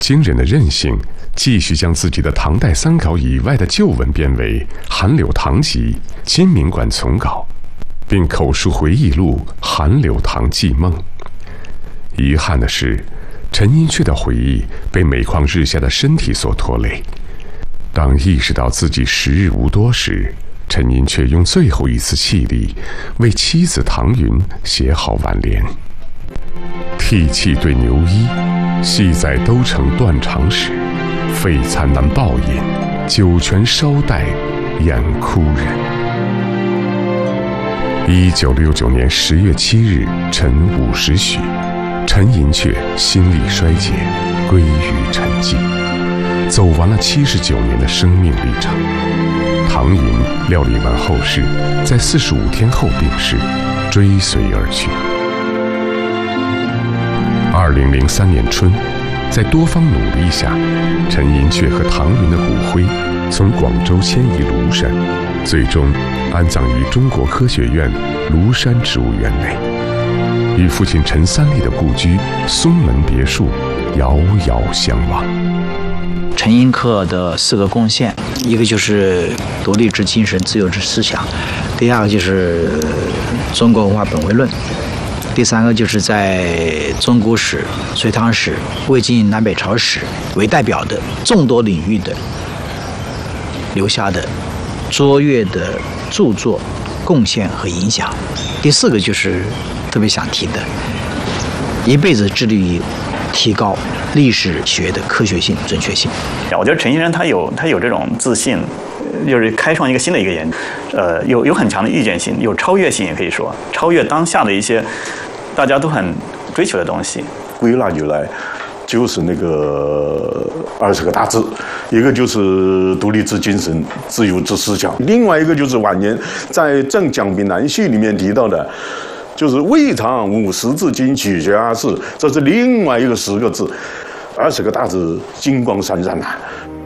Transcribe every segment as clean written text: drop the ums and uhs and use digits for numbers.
惊人的韧性，继续将自己的唐代三稿以外的旧文编为《韩柳堂集》《金明馆丛稿》，并口述回忆录《韩柳堂记梦》。遗憾的是，陈寅恪的回忆被每况日下的身体所拖累。当意识到自己时日无多时，陈寅恪用最后一丝气力为妻子唐云写好挽联：涕泣对牛衣，系在都城断肠时，废餐难暴饮，酒泉稍待眼哭人。1969年10月7日晨50许，陈寅恪心力衰竭，归于沉寂，走完了79年的生命历程。唐寅料理完后事，在45天后病逝，追随而去。2003年春，在多方努力下，陈寅恪和唐云的骨灰从广州迁移庐山，最终安葬于中国科学院庐山植物园内，与父亲陈三立的故居松门别墅遥遥相望。 陈寅恪的4个贡献，一个就是独立之精神、自由之思想；第二个就是中国文化本位论；第三个就是在中国史、隋唐史、魏晋南北朝史为代表的众多领域的留下的卓越的著作、贡献和影响；第四个就是特别想提的，一辈子致力于提高历史学的科学性、准确性。 我觉得陈先生他有这种自信，就是开创一个新的一个研究，有很强的预见性，有超越性，也可以说超越当下的一些大家都很追求的东西。 归纳起来，就是那个20个大字，一个就是独立之精神、自由之思想，另外一个就是晚年在《赠蒋炳南序》里面提到的，就是未尝50字经取家事，这是另外一个10个字，20个大字金光闪闪啊。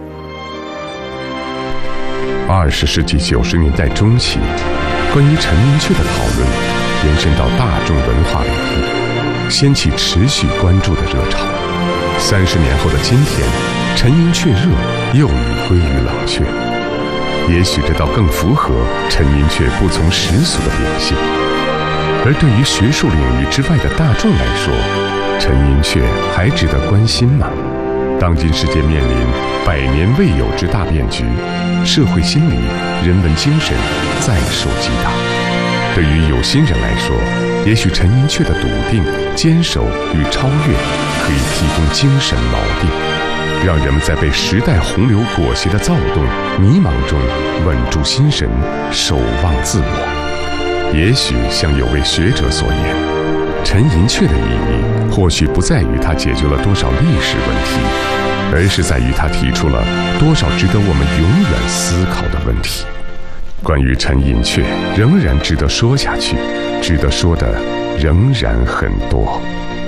20世纪90年代中期，关于陈寅恪的讨论延伸到大众文化领域，掀起持续关注的热潮。30年后的今天，陈寅恪热又已归于冷却。也许这倒更符合陈寅恪不从世俗的秉性。而对于学术领域之外的大众来说，陈寅恪还值得关心吗？当今世界面临100年未有之大变局，社会心理、人文精神再受击打。对于有心人来说，也许陈寅恪的笃定、坚守与超越，可以提供精神锚定，让人们在被时代洪流裹挟的躁动、迷茫中稳住心神，守望自我。也许像有位学者所言，陈寅恪的意义或许不在于他解决了多少历史问题，而是在于他提出了多少值得我们永远思考的问题。关于陈寅恪，仍然值得说下去，值得说的仍然很多。